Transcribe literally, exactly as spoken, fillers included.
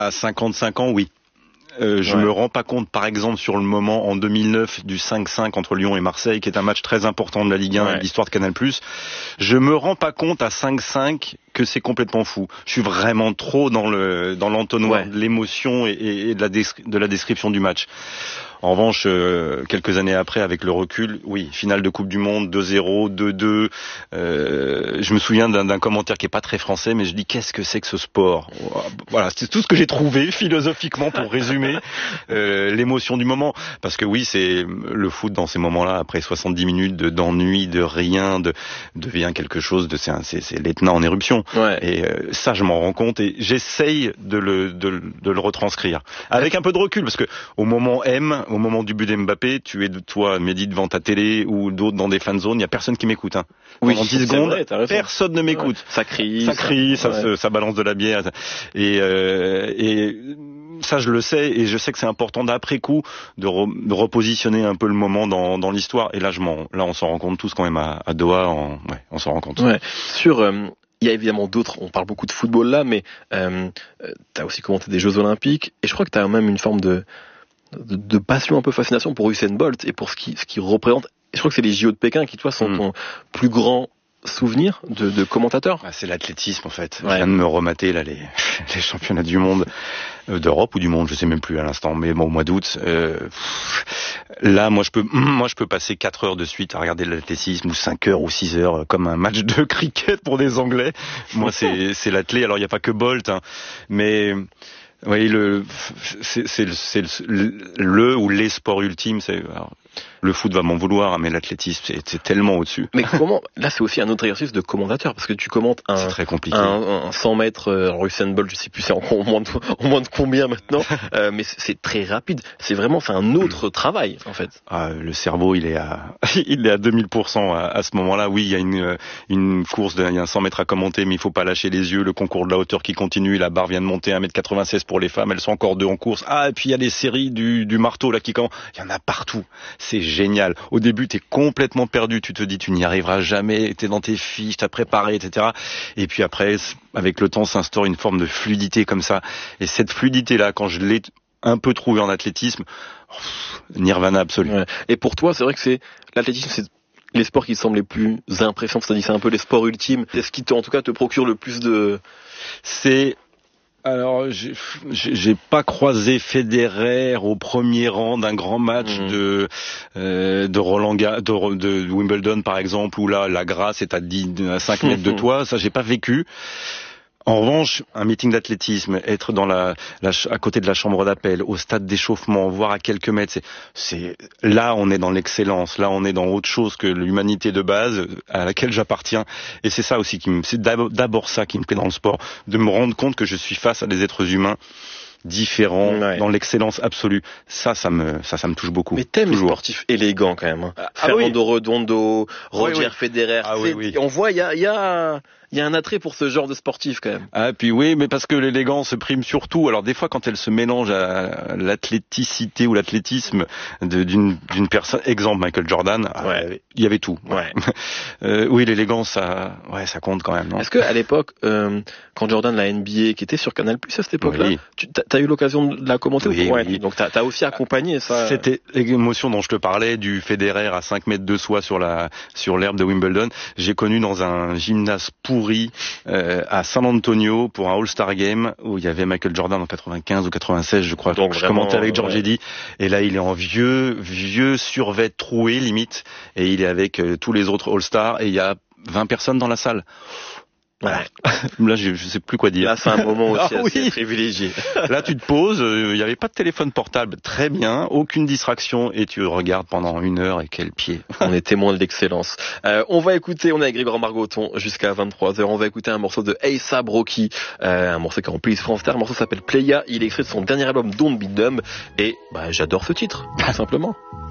À cinquante-cinq ans, oui. Euh, je ouais. me rends pas compte, par exemple, sur le moment en deux mille neuf du cinq cinq entre Lyon et Marseille, qui est un match très important de la Ligue un ouais. et de l'histoire de Canal+. Je me rends pas compte à cinq cinq que c'est complètement fou. Je suis vraiment trop dans le dans l'entonnoir ouais. de l'émotion et, et de la descri- de la description du match. En revanche, euh, quelques années après, avec le recul, oui, finale de Coupe du Monde, deux zéro, deux deux. Euh, je me souviens d'un, d'un commentaire qui est pas très français, mais je dis qu'est-ce que c'est que ce sport ? Voilà, c'est tout ce que j'ai trouvé philosophiquement pour résumer euh, l'émotion du moment. Parce que oui, c'est le foot dans ces moments-là, après soixante-dix minutes de, d'ennui, de rien, de devient quelque chose de c'est, un, c'est, c'est l'Etna en éruption. Ouais. Et euh, ça, je m'en rends compte et j'essaye de le de, de le retranscrire avec un peu de recul, parce que au moment M. Au moment du but d'Mbappé, tu es de toi, Mehdi, devant ta télé ou d'autres dans des fan zones, il n'y a personne qui m'écoute. Hein. Oui, Pendant dix secondes, vrai, personne ne m'écoute. Ouais. Ça crie, ça, crie ça, ouais. se, ça balance de la bière. Et, euh, et ça, je le sais, et je sais que c'est important d'après coup de, re, de repositionner un peu le moment dans, dans l'histoire. Et là, je m'en, là, on s'en rend compte tous quand même à, à Doha. En, ouais, on s'en rend compte. Ouais. Sur euh... il y a évidemment d'autres, on parle beaucoup de football là, mais euh, tu as aussi commenté des Jeux Olympiques, et je crois que tu as même une forme de, de, de passion, un peu fascination pour Usain Bolt, et pour ce qui, ce qui représente. Et je crois que c'est les J O de Pékin qui, toi, sont mmh. ton plus grand souvenir de, de commentateur. Ah, c'est l'athlétisme, en fait. Ouais. Je viens de me remater là, les, les championnats du monde, euh, d'Europe ou du monde, je sais même plus à l'instant, mais bon, au mois d'août... Euh, Là, moi, je peux, moi, je peux passer quatre heures de suite à regarder l'athlétisme, ou cinq heures ou six heures, comme un match de cricket pour des Anglais. Moi, c'est, c'est l'athlé. Alors, il n'y a pas que Bolt, hein, mais oui, le, c'est, c'est, c'est le, le ou les sports ultimes. C'est, alors, le foot va m'en vouloir, mais l'athlétisme, c'est, c'est tellement au-dessus. Mais comment, là, c'est aussi un autre exercice de commentateur, parce que tu commentes un, c'est très compliqué. un, un cent mètres, euh, Usain Bolt, je sais plus c'est en, en, moins, de, en moins de combien maintenant, euh, mais c'est, c'est très rapide. C'est vraiment, c'est un autre travail, en fait. Ah, le cerveau, il est à, il est à deux mille pour cent à, à ce moment-là. Oui, il y a une, une course, de, il y a un cent mètres à commenter, mais il faut pas lâcher les yeux. Le concours de la hauteur qui continue, la barre vient de monter à un mètre quatre-vingt-seize pour les femmes, elles sont encore deux en course. Ah, et puis il y a les séries du, du marteau, là, qui commencent. Il y en a partout. C'est génial. Au début, t'es complètement perdu, tu te dis tu n'y arriveras jamais, t'es dans tes fiches, t'as préparé, et cetera. Et puis après, avec le temps, s'instaure une forme de fluidité comme ça. Et cette fluidité-là, quand je l'ai un peu trouvé en athlétisme, pff, nirvana absolu. Ouais. Et pour toi, c'est vrai que c'est l'athlétisme, c'est les sports qui te semblent les plus impressionnants, c'est-à-dire c'est un peu les sports ultimes. Est-ce qui, te, en tout cas, te procure le plus de... C'est... Alors, j'ai, j'ai pas croisé Federer au premier rang d'un grand match mmh. de euh, de Roland Garros, de, de Wimbledon par exemple, où là la grâce est à, dix, à cinq mètres de toi. Ça, j'ai pas vécu. En revanche, un meeting d'athlétisme, être dans la, la à côté de la chambre d'appel, au stade d'échauffement, voir à quelques mètres, c'est, c'est là on est dans l'excellence, là on est dans autre chose que l'humanité de base à laquelle j'appartiens. Et c'est ça aussi qui me, c'est d'abord, d'abord ça qui me plaît dans le sport, de me rendre compte que je suis face à des êtres humains différents, ouais. dans l'excellence absolue. Ça, ça me, ça, ça me touche beaucoup. Mais t'aimes toujours. les sportifs élégants quand même. Hein. Ah, Fernando oui. Redondo, Roger oui, oui. Federer. Ah, oui, oui. On voit, il y a, il y a, il y a un attrait pour ce genre de sportif quand même. Ah, puis oui, mais parce que l'élégance prime surtout. Alors des fois, quand elle se mélange à l'athléticité ou l'athlétisme de, d'une, d'une personne, exemple Michael Jordan, ouais. il y avait tout. Ouais. euh, oui, l'élégance, ça, ouais, ça compte quand même. Non Est-ce que à l'époque, euh, quand Jordan la N B A, qui était sur Canal Plus à cette époque-là, oui. tu as eu l'occasion de la commenter oui, ou ouais, oui. Donc t'as as aussi accompagné ça. Cette émotion dont je te parlais, du Federer à cinq mètres de soi sur la sur l'herbe de Wimbledon, j'ai connu dans un gymnase pourri euh, à San Antonio pour un All-Star Game où il y avait Michael Jordan en quatre-vingt-quinze ou quatre-vingt-seize, je crois. Donc je vraiment, commentais avec George ouais. Eddy et là il est en vieux vieux survêt troué limite et il est avec euh, tous les autres All-Stars et il y a vingt personnes dans la salle. Ouais. Là, je, je sais plus quoi dire. Là, c'est un moment aussi ah, assez oui. privilégié. Là, tu te poses, il euh, n'y avait pas de téléphone portable, très bien, aucune distraction, et tu regardes pendant une heure, et quel pied. On est témoin de l'excellence. Euh, on va écouter, on est avec Grégoire Margoton jusqu'à vingt-trois heures, on va écouter un morceau de A$AP Rocky, euh, un morceau qui est en playlist France Inter, un morceau s'appelle Playa, il est extrait de son dernier album Don't Be Dumb, et bah, j'adore ce titre, tout simplement.